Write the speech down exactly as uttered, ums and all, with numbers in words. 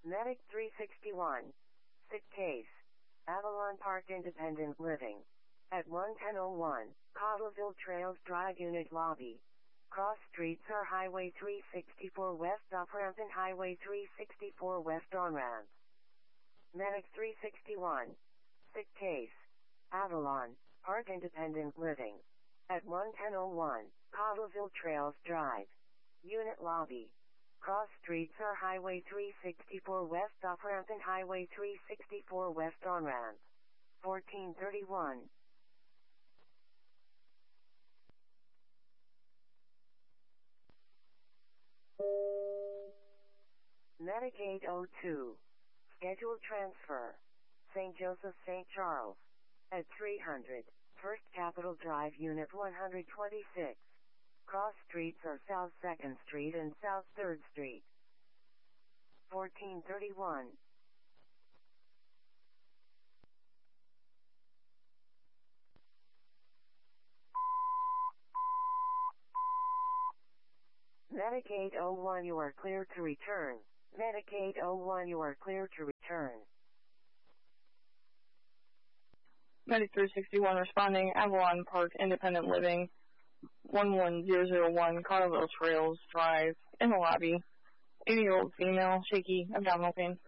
Medic three sixty-one. Sick case. Avalon Park Independent Living. At one ten oh one, Cottleville Trails Drive Unit Lobby. Cross streets are Highway three sixty-four West off-ramp and Highway three sixty-four West on-ramp. Medic three sixty-one. Sick case. Avalon Park Independent Living. At one ten oh one, Cottleville Trails Drive. Unit Lobby. Cross streets are Highway three sixty-four West off-ramp and Highway three sixty-four West on-ramp. fourteen thirty-one. Medic eight oh two. Scheduled transfer. Saint Joseph Saint Charles. At three hundred, First Capitol Drive Unit one twenty-six. Cross streets are South second Street and South third Street. fourteen thirty-one. Medic eight oh one, you are clear to return. Medic eight oh one, you are clear to return. Medic three sixty-one responding, Avalon Park Independent Living, one one zero zero one Cottleville Trails Drive, in the lobby. eighty-year-old female, shaky, abdominal pain.